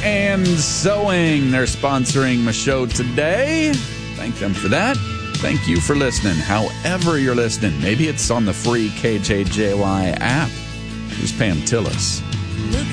and Sewing. They're sponsoring my show today. Thank them for that. Thank you for listening. However you're listening, maybe it's on the free KJJY app. Here's Pam Tillis. Look